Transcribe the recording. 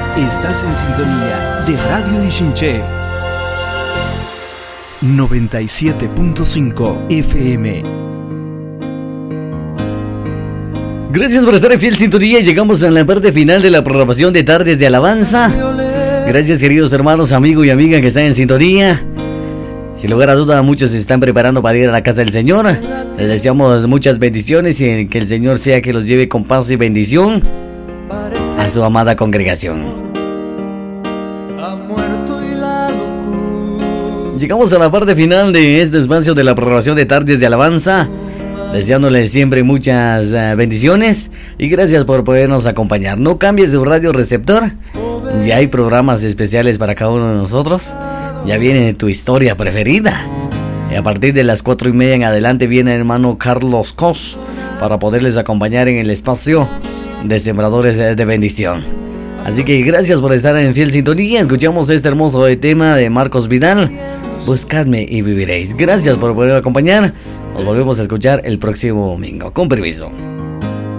Estás en sintonía de Radio Ichinche 97.5 FM. Gracias por estar en fiel sintonía y llegamos a la parte final de la programación de Tardes de Alabanza. Gracias, queridos hermanos, amigos y amigas que están en sintonía. Sin lugar a duda, muchos se están preparando para ir a la casa del Señor. Les deseamos muchas bendiciones y que el Señor sea que los lleve con paz y bendición a su amada congregación. Llegamos a la parte final de este espacio de la programación de Tardes de Alabanza, deseándoles siempre muchas bendiciones y gracias por podernos acompañar. No cambies de radio receptor, ya hay programas especiales para cada uno de nosotros. Ya viene tu historia preferida. Y a partir de las 4:30 en adelante viene el hermano Carlos Cos para poderles acompañar en el espacio de Sembradores de Bendición. Así que gracias por estar en fiel sintonía. Escuchamos este hermoso tema de Marcos Vidal, Buscadme y viviréis. Gracias por poder acompañar. Nos volvemos a escuchar el próximo domingo. Con permiso.